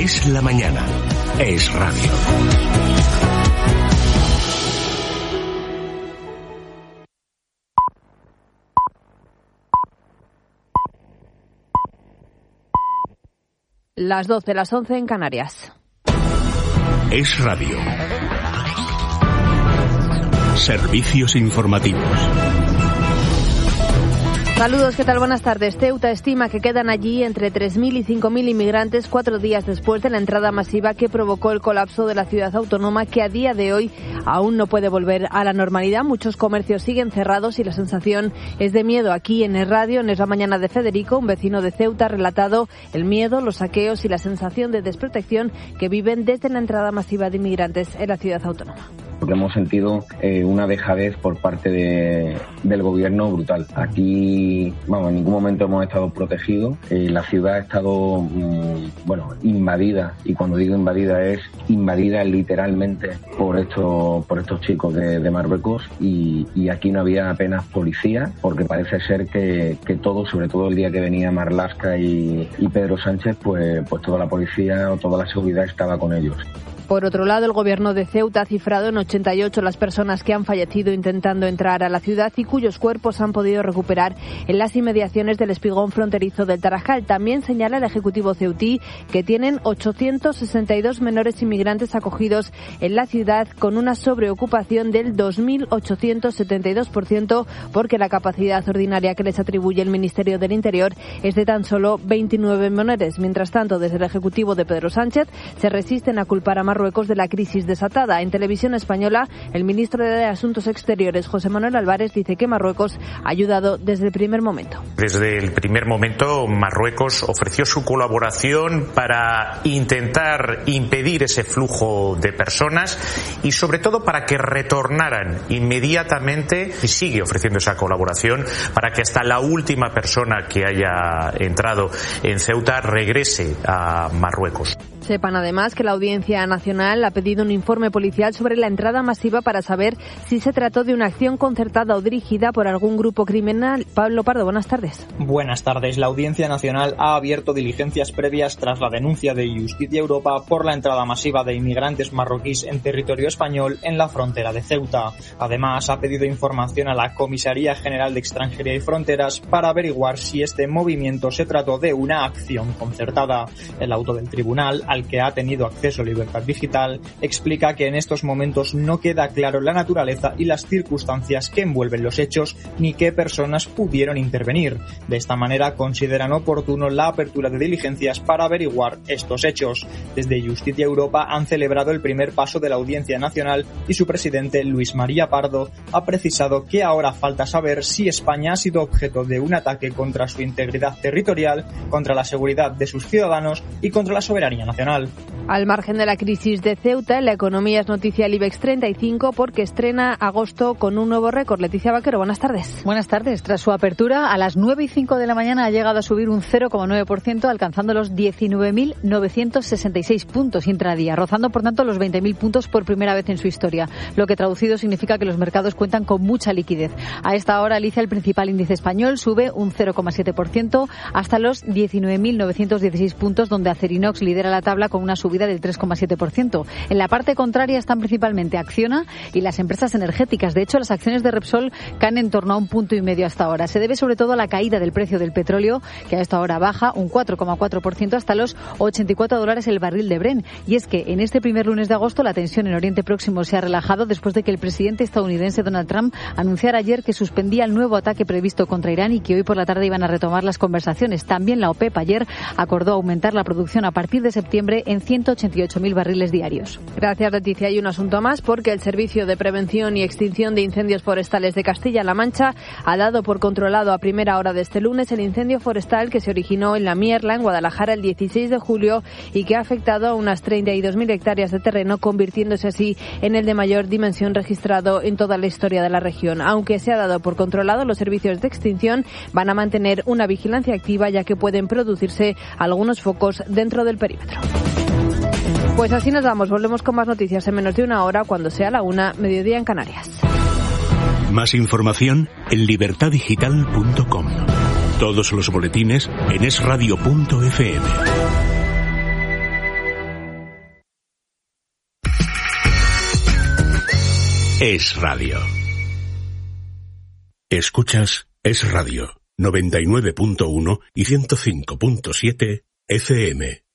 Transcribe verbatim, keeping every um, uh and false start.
Es la mañana. Es radio. Las doce, las once en Canarias. Es radio. Servicios informativos. Saludos, ¿qué tal? Buenas tardes. Ceuta estima que quedan allí entre tres mil y cinco mil inmigrantes cuatro días después de la entrada masiva que provocó el colapso de la ciudad autónoma, que a día de hoy aún no puede volver a la normalidad. Muchos comercios siguen cerrados y la sensación es de miedo. Aquí en el radio, en Es la Mañana de Federico, un vecino de Ceuta ha relatado el miedo, los saqueos y la sensación de desprotección que viven desde la entrada masiva de inmigrantes en la ciudad autónoma. Porque hemos sentido eh, una dejadez por parte de, del gobierno brutal. Aquí, vamos, en ningún momento hemos estado protegidos. Eh, la ciudad ha estado, mmm, bueno, invadida. Y cuando digo invadida es invadida literalmente por estos, por estos chicos de, de Marruecos. Y, y aquí no había apenas policía, porque parece ser que, que todo, sobre todo el día que venía Marlaska y, y Pedro Sánchez, pues, pues toda la policía o toda la seguridad estaba con ellos. Por otro lado, el gobierno de Ceuta ha cifrado en ochenta y ocho las personas que han fallecido intentando entrar a la ciudad y cuyos cuerpos han podido recuperar en las inmediaciones del espigón fronterizo del Tarajal. También señala el Ejecutivo ceutí que tienen ochocientos sesenta y dos menores inmigrantes acogidos en la ciudad, con una sobreocupación del dos mil ochocientos setenta y dos por ciento, porque la capacidad ordinaria que les atribuye el Ministerio del Interior es de tan solo veintinueve menores. Mientras tanto, desde el Ejecutivo de Pedro Sánchez se resisten a culpar a Marruecos de la crisis desatada. En Televisión Española, el ministro de Asuntos Exteriores, José Manuel Álvarez, dice que Marruecos ha ayudado desde el primer momento. Desde el primer momento, Marruecos ofreció su colaboración para intentar impedir ese flujo de personas y, sobre todo, para que retornaran inmediatamente, y sigue ofreciendo esa colaboración para que hasta la última persona que haya entrado en Ceuta regrese a Marruecos. Sepan además que la Audiencia Nacional ha pedido un informe policial sobre la entrada masiva para saber si se trató de una acción concertada o dirigida por algún grupo criminal. Pablo Pardo, buenas tardes. Buenas tardes. La Audiencia Nacional ha abierto diligencias previas tras la denuncia de Justicia Europa por la entrada masiva de inmigrantes marroquíes en territorio español en la frontera de Ceuta. Además, ha pedido información a la Comisaría General de Extranjería y Fronteras para averiguar si este movimiento se trató de una acción concertada. El auto del tribunal, al que ha tenido acceso a Libertad Digital, explica que en estos momentos no queda claro la naturaleza y las circunstancias que envuelven los hechos ni qué personas pudieron intervenir. De esta manera consideran oportuno la apertura de diligencias para averiguar estos hechos. Desde Justicia Europa han celebrado el primer paso de la Audiencia Nacional y su presidente, Luis María Pardo, ha precisado que ahora falta saber si España ha sido objeto de un ataque contra su integridad territorial, contra la seguridad de sus ciudadanos y contra la soberanía nacional. Al margen de la crisis de Ceuta, en la economía es noticia el IBEX treinta y cinco porque estrena agosto con un nuevo récord. Leticia Vaquero, buenas tardes. Buenas tardes. Tras su apertura, a las nueve y cinco de la mañana ha llegado a subir un cero coma nueve por ciento, alcanzando los diecinueve mil novecientos sesenta y seis puntos intradía, rozando por tanto los veinte mil puntos por primera vez en su historia, lo que traducido significa que los mercados cuentan con mucha liquidez. A esta hora, Alicia, el principal índice español, sube un cero coma siete por ciento hasta los diecinueve mil novecientos dieciséis puntos, donde Acerinox lidera la tabla con una subida del tres coma siete por ciento. En la parte contraria están principalmente Acciona y las empresas energéticas. De hecho, las acciones de Repsol caen en torno a un punto y medio hasta ahora. Se debe sobre todo a la caída del precio del petróleo, que a esta hora baja un cuatro coma cuatro por ciento hasta los ochenta y cuatro dólares el barril de Brent. Y es que en este primer lunes de agosto la tensión en Oriente Próximo se ha relajado después de que el presidente estadounidense Donald Trump anunciara ayer que suspendía el nuevo ataque previsto contra Irán y que hoy por la tarde iban a retomar las conversaciones. También la OPEP ayer acordó aumentar la producción a partir de septiembre en ciento ochenta y ocho mil barriles diarios. Gracias, Leticia. Hay un asunto más, porque el Servicio de Prevención y Extinción de Incendios Forestales de Castilla-La Mancha ha dado por controlado a primera hora de este lunes el incendio forestal que se originó en La Mierla, en Guadalajara, el dieciséis de julio y que ha afectado a unas treinta y dos mil hectáreas de terreno, convirtiéndose así en el de mayor dimensión registrado en toda la historia de la región. Aunque se ha dado por controlado, los servicios de extinción van a mantener una vigilancia activa, ya que pueden producirse algunos focos dentro del perímetro. Pues así nos vamos. Volvemos con más noticias en menos de una hora, cuando sea la una, mediodía en Canarias. Más información en libertad digital punto com. Todos los boletines en es radio punto efe eme. Es Radio. Escuchas Es Radio, noventa y nueve punto uno y ciento cinco punto siete F M.